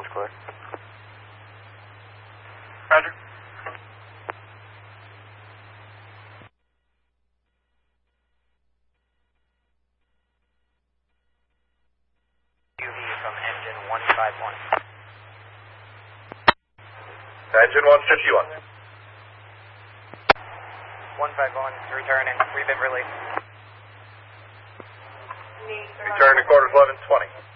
One's clear. Roger. UV from engine 151. Engine 151. 151, returning, rebit release. Return to quarters 1120.